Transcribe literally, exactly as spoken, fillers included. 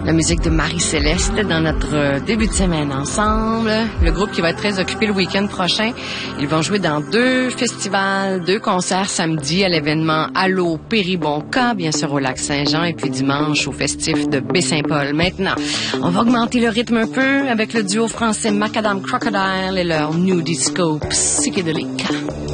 La musique de Marie-Céleste dans notre euh, début de semaine ensemble. Le groupe qui va être très occupé le week-end prochain. Ils vont jouer dans deux festivals, deux concerts samedi à l'événement Allô Péribonca, bien sûr au lac Saint-Jean, et puis dimanche au festif de Baie-Saint-Paul. Maintenant, on va augmenter le rythme un peu avec le duo français Macadam Crocodile et leur New Disco psychédélique.